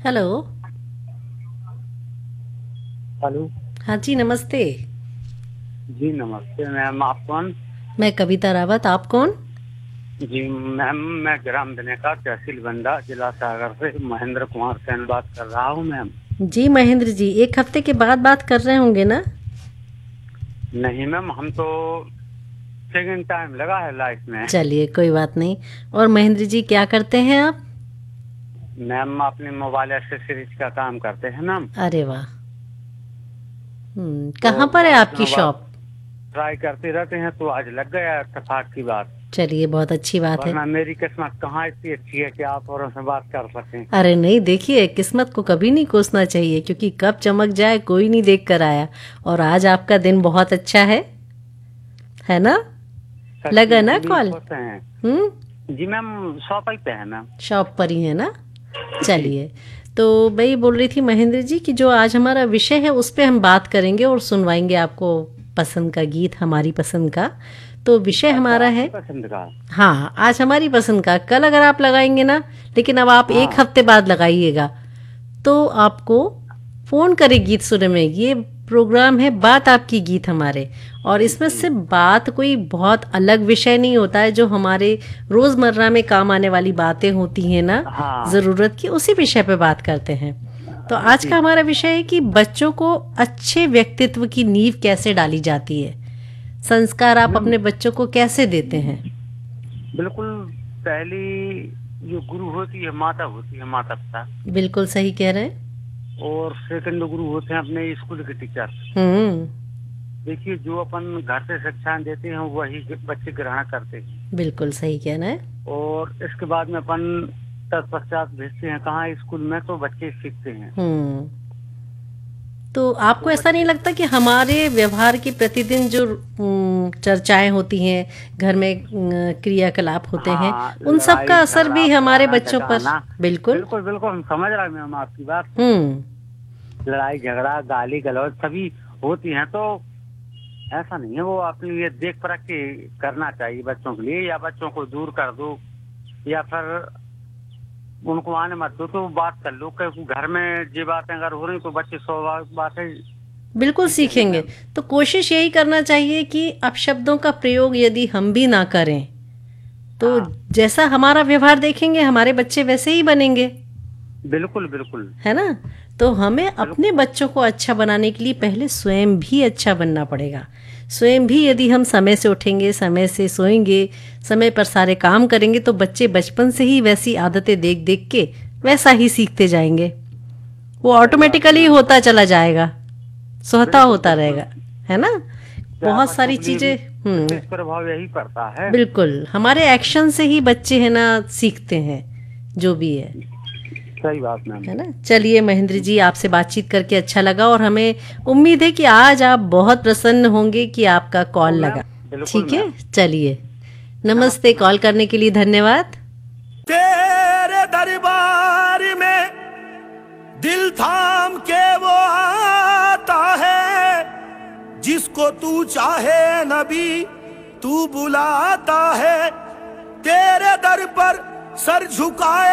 Hello. Hello. हाँ जी, नमस्ते। जी नमस्ते मैम, आप कौन? मैं कविता रावत, आप कौन? जी मैम, मैं ग्राम दिनेका, तहसील बंदा, जिला सागर से महेंद्र कुमार सेन बात कर रहा हूँ मैम। जी महेंद्र जी, एक हफ्ते के बाद बात कर रहे होंगे ना? नहीं मैम, हम तो सेकंड टाइम लगा है लाइफ में। चलिए, कोई बात नहीं। और महेंद्र जी, क्या करते हैं आप? मैम अपने मोबाइल एक्सेसरीज का काम करते हैं मैम। अरे वाह। तो कहाँ पर है बहुत आपकी दिनों बाद शॉप? ट्राई करते रहते हैं, तो आज लग गया इत्तेफाक की बात। चलिए, बहुत अच्छी बात है। वरना मेरी किस्मत कहाँ इतनी अच्छी है कि आप औरों से बात कर सकें। अरे नहीं, देखिए, किस्मत को कभी नहीं कोसना चाहिए, क्योंकि कब चमक जाए कोई नहीं देख कर आया। और आज आपका दिन बहुत अच्छा है ना? सच्ची लगा ना हम भी कॉल? खुश हैं। हम्म। जी मैम, शॉप ही पे है मैम। शॉप पर ही है ना? जी। चलिए। तो मैं ये बोल रही थी महेंद्र जी कि जो आज हमारा विषय है उस पे हम बात करेंगे और सुनवाएंगे आपको पसंद का गीत, हमारी पसंद का। तो विषय अच्छा, हमारा आपकी है। पसंद का? हाँ, आज हमारी पसंद का, कल अगर आप लगाएंगे ना, लेकिन अब आप एक हाँ। हफ्ते बाद लगाइएगा, तो आपको फ़ोन करे गीत सुने में। ये प्रोग्राम है बात आपकी गीत हमारे। और इसमें जी। से बात कोई बहुत अलग विषय नहीं होता है, जो हमारे रोज़मर्रा में काम आने वाली बातें होती हैं ना, हाँ। ज़रूरत की, उसी विषय पे बात करते हैं। तो आज जी। का हमारा विषय है कि बच्चों को अच्छे व्यक्तित्व की नींव कैसे डाली जाती है। संस्कार आप मैम अपने बच्चों को कैसे देते हैं? बिल्कुल। पहली जो गुरु होती है माता होती है, माता पिता। बिल्कुल सही कह रहे हैं। और सेकंड गुरु होते हैं अपने स्कूल के टीचर। हम्म। देखिए, जो अपन घर से शिक्षा देते हैं वही बच्चे ग्रहण करते हैं। बिल्कुल सही कह रहे हैं। और इसके बाद में अपन तत्पश्चात भेजते हैं कहाँ, स्कूल में, तो बच्चे सीखते हैं। हम्म। तो आपको तो ऐसा नहीं बच्चे। लगता कि हमारे व्यवहार की प्रतिदिन जो चर्चाएं होती हैं, घर में क्रियाकलाप होते हैं, हाँ, उन सब का लड़ाई असर झगड़ा भी हमारे फलाना बच्चों पर? ढकाना। बिल्कुल। बिल्कुल बिल्कुल, हम समझ रहे हैं मैम आपकी बात। हम्म। लड़ाई झगड़ा गाली गलौज सभी होती हैं, तो ऐसा नहीं है, वो अपने ये देख परख के करना चाहिए बच्चों के लिए, या बच्चों को दूर कर दो, या फिर उनको आने मत दो, तो बात कर लो, क्योंकि घर में ये बातें अगर हो रही तो बच्चे 100 बातें बिल्कुल सीखेंगे सीखेंगे। मैम। तो कोशिश यही करना चाहिए कि अपशब्दों का प्रयोग यदि हम भी ना करें, तो हाँ। जैसा हमारा व्यवहार देखेंगे हमारे बच्चे वैसे ही बनेंगे। बिल्कुल बिल्कुल। है ना? तो हमें अपने बिल्कुल। बच्चों को अच्छा बनाने के लिए पहले स्वयं भी अच्छा बनना पड़ेगा। स्वयं भी यदि हम समय से उठेंगे, समय से सोएंगे, समय पर सारे काम करेंगे, तो बच्चे बचपन से ही वैसी आदतें देख देख के वैसा ही सीखते जाएंगे। वो सही बात है ऑटोमेटिकली मैम। होता चला जाएगा, स्वतः बिल्कुल होता बिल्कुल। रहेगा। है ना? क्या बहुत बच्चों सारी के लिए भी चीजें। हम्म। विशेष प्रभाव यही पड़ता है। बिल्कुल, हमारे एक्शन से ही बच्चे है ना सीखते हैं, जो भी है। सही बात मैम। है ना? चलिए महेंद्र जी, आपसे बातचीत करके अच्छा लगा, और हमें उम्मीद है कि आज आप बहुत प्रसन्न होंगे कि आपका कॉल ओ लगा। मैम, बिल्कुल ठीक है, मैम। चलिए। नमस्ते नमस्ते। मैम। कॉल करने के लिए धन्यवाद। तेरे दरबार में दिल थाम के वो आता है, जिसको तू चाहे नबी तू बुलाता है। तेरे दर पर सर झुकाए